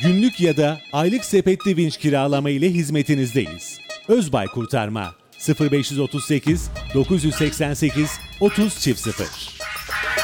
Günlük ya da aylık sepetli vinç kiralama ile hizmetinizdeyiz. Özbay Kurtarma 0538 988 30 0